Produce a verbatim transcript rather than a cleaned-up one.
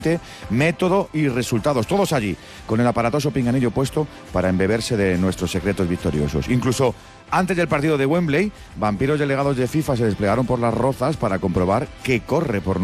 método y resultados, todos allí, con el aparatoso pinganillo puesto para embeberse de nuestros secretos victoriosos. Incluso antes del partido de Wembley, vampiros delegados de FIFA se desplegaron por las rozas para comprobar que corre por